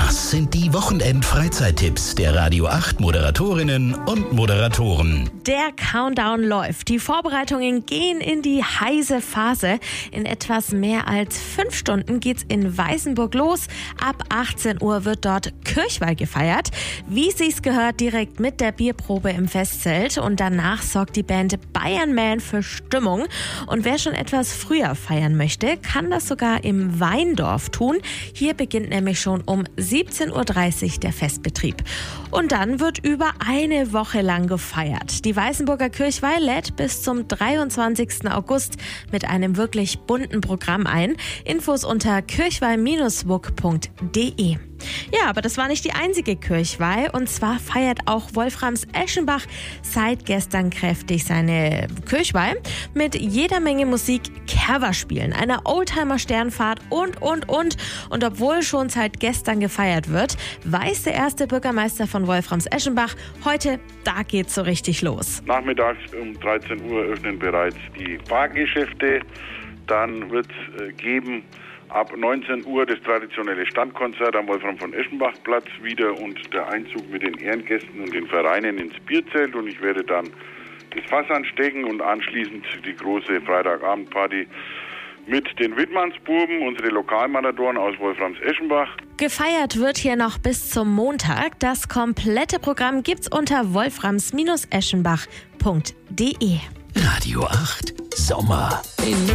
Das sind die Wochenend-Freizeittipps der Radio 8 Moderatorinnen und Moderatoren. Der Countdown läuft. Die Vorbereitungen gehen in die heiße Phase. In etwas mehr als 5 Stunden geht's in Weißenburg los. Ab 18 Uhr wird dort Kirchweih gefeiert. Wie sich's gehört, direkt mit der Bierprobe im Festzelt. Und danach sorgt die Band Bayern Man für Stimmung. Und wer schon etwas früher feiern möchte, kann das sogar im Weindorf tun. Hier beginnt nämlich schon um 17:30 Uhr der Festbetrieb. Und dann wird über eine Woche lang gefeiert. Die Weißenburger Kirchweih lädt bis zum 23. August mit einem wirklich bunten Programm ein. Infos unter kirchweih-wug.de. Ja, aber das war nicht die einzige Kirchweih. Und zwar feiert auch Wolframs-Eschenbach seit gestern kräftig seine Kirchweih mit jeder Menge Musik, Coverspielen, einer Oldtimer-Sternfahrt und. Und obwohl schon seit gestern gefeiert wird, weiß der erste Bürgermeister von Wolframs-Eschenbach, heute, da geht's so richtig los. Nachmittags um 13 Uhr öffnen bereits die Fahrgeschäfte. Dann wird es geben ab 19 Uhr das traditionelle Standkonzert am Wolfram-von-Eschenbach-Platz wieder und der Einzug mit den Ehrengästen und den Vereinen ins Bierzelt. Und ich werde dann das Fass anstecken und anschließend die große Freitagabendparty mit den Wittmannsbuben, unsere Lokalmatadoren aus Wolframs-Eschenbach. Gefeiert wird hier noch bis zum Montag. Das komplette Programm gibt's unter wolframs-eschenbach.de. Radio 8 Sommer in